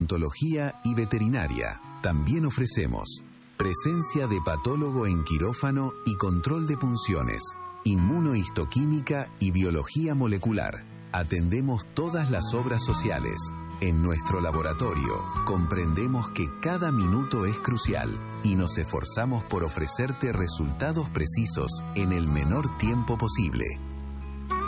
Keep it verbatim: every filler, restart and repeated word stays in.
odontología y veterinaria. También ofrecemos presencia de patólogo en quirófano y control de punciones, inmunohistoquímica y biología molecular. Atendemos todas las obras sociales. En nuestro laboratorio comprendemos que cada minuto es crucial y nos esforzamos por ofrecerte resultados precisos en el menor tiempo posible.